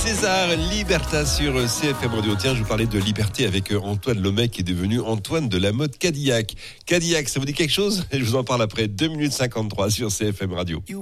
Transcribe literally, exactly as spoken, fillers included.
César, Libertas sur C F M Radio. Tiens, je vous parlais de liberté avec Antoine Lomec qui est devenu Antoine de la mode Cadillac. Cadillac, ça vous dit quelque chose? Je vous en parle après deux minutes cinquante-trois sur C F M Radio.